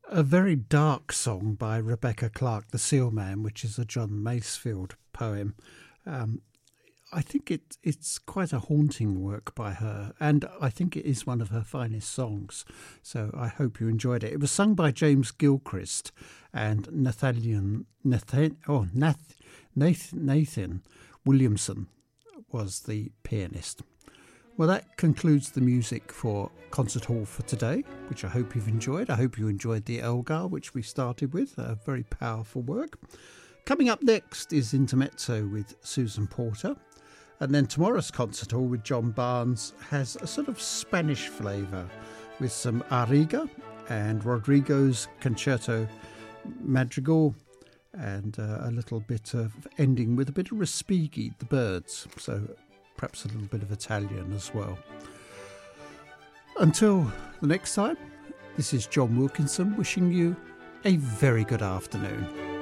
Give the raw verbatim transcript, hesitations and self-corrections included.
A very dark song by Rebecca Clark, The Seal Man, which is a John Masefield poem. Um, I think it, it's quite a haunting work by her, and I think it is one of her finest songs. So I hope you enjoyed it. It was sung by James Gilchrist and Nathaniel, Nathan, oh, Nath, Nathan, Nathan Williamson was the pianist. Well, that concludes the music for Concert Hall for today, which I hope you've enjoyed. I hope you enjoyed the Elgar, which we started with, a very powerful work. Coming up next is Intermezzo with Susan Porter. And then tomorrow's Concert Hall with John Barnes has a sort of Spanish flavour with some Arriga and Rodrigo's Concerto Madrigal, and uh, a little bit of ending with a bit of Respighi, the birds. So perhaps a little bit of Italian as well. Until the next time, this is John Wilkinson wishing you a very good afternoon.